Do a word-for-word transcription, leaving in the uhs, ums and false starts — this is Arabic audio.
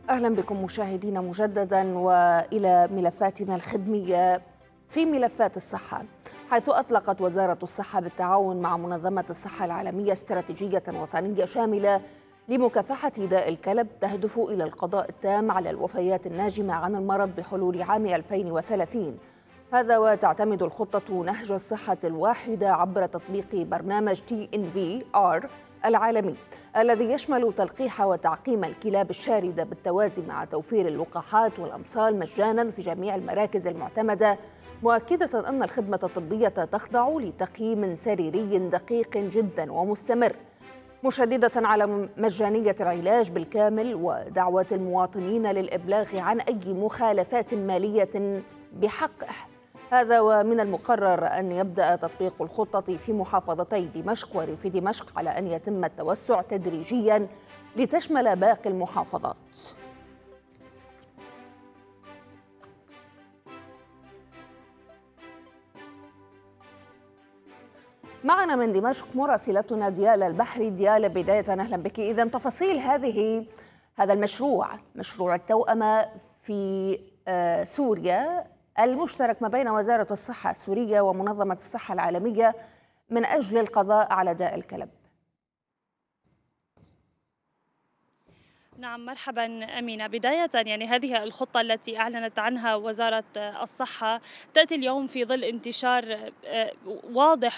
أهلا بكم مشاهدينا مجددا وإلى ملفاتنا الخدمية في ملفات الصحة، حيث أطلقت وزارة الصحة بالتعاون مع منظمة الصحة العالمية استراتيجية وطنية شاملة لمكافحة داء الكلب تهدف إلى القضاء التام على الوفيات الناجمة عن المرض بحلول عام ألفين وثلاثين. هذا وتعتمد الخطة نهج الصحة الواحدة عبر تطبيق برنامج تي إن في آر العالمي الذي يشمل تلقيح وتعقيم الكلاب الشاردة بالتوازي مع توفير اللقاحات والأمصال مجانا في جميع المراكز المعتمدة، مؤكدة أن الخدمة الطبية تخضع لتقييم سريري دقيق جدا ومستمر، مشددة على مجانية العلاج بالكامل ودعوة المواطنين للإبلاغ عن أي مخالفات مالية بحقه. هذا ومن المقرر أن يبدأ تطبيق الخطة في محافظتي دمشق وريف دمشق على أن يتم التوسع تدريجيا لتشمل باقي المحافظات. معنا من دمشق مراسلتنا ديال البحري. ديال، بداية أهلا بك. إذن تفاصيل هذه هذا المشروع، مشروع التوأمة في سوريا المشترك ما بين وزارة الصحة السورية ومنظمة الصحة العالمية من أجل القضاء على داء الكلب. نعم، مرحبا أمينة. بداية يعني هذه الخطة التي أعلنت عنها وزارة الصحة تأتي اليوم في ظل انتشار واضح